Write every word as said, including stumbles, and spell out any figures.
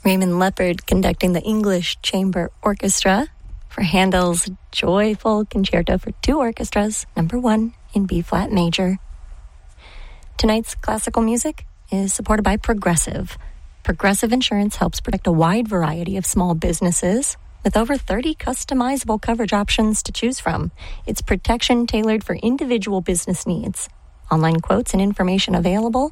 Raymond Leopard conducting the English Chamber Orchestra for Handel's joyful concerto for two orchestras, number one in B-flat major. Tonight's classical music is supported by Progressive. Progressive Insurance helps protect a wide variety of small businesses with over thirty customizable coverage options to choose from. It's protection tailored for individual business needs. Online quotes and information available